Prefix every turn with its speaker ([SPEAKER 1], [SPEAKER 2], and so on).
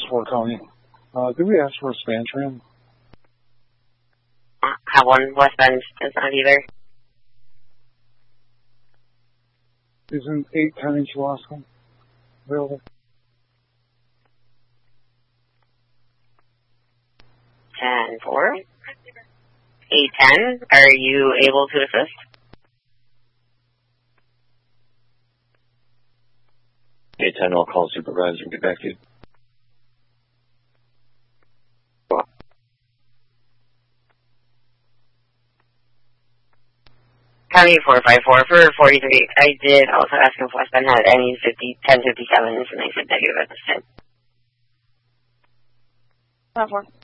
[SPEAKER 1] 4 calling. Did we ask for a span tram?
[SPEAKER 2] Have one. Westbound does not either.
[SPEAKER 1] Isn't 810 in Kewaskum available?
[SPEAKER 2] 10-4. 810. Are you able to assist?
[SPEAKER 3] Okay, 10, I'll call supervisor and get back to you.
[SPEAKER 2] County 454 for 43. I did also ask if Westbound had any 1057s, and they said negative at this time.
[SPEAKER 4] 4.